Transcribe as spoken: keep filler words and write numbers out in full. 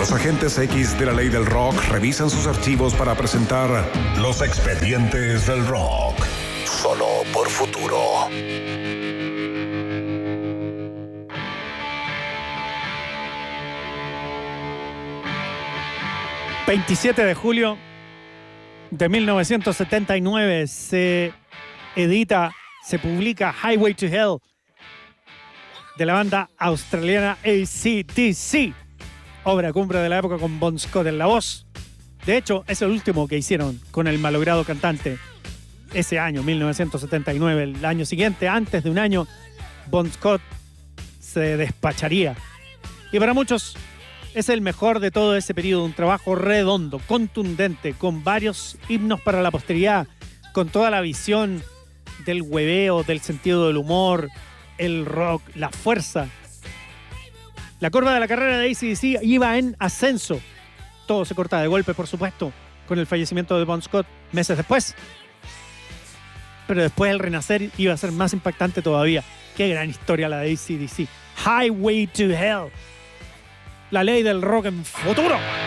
Los agentes X de la ley del rock revisan sus archivos para presentar Los Expedientes del Rock. Solo por Futuro. veintisiete de julio de mil novecientos setenta y nueve se edita, se publica Highway to Hell de la banda australiana A C D C, obra cumbre de la época con Bon Scott en la voz. De hecho, es el último que hicieron con el malogrado cantante ese año, mil novecientos setenta y nueve. El año siguiente, antes de un año, Bon Scott se despacharía. Y para muchos es el mejor de todo ese periodo, un trabajo redondo, contundente, con varios himnos para la posteridad, con toda la visión del hueveo, del sentido del humor, el rock, la fuerza. La curva de la carrera de A C D C iba en ascenso. Todo se corta de golpe, por supuesto, con el fallecimiento de Bon Scott meses después. Pero después el renacer iba a ser más impactante todavía. Qué gran historia la de A C D C. Highway to Hell. La ley del rock en futuro.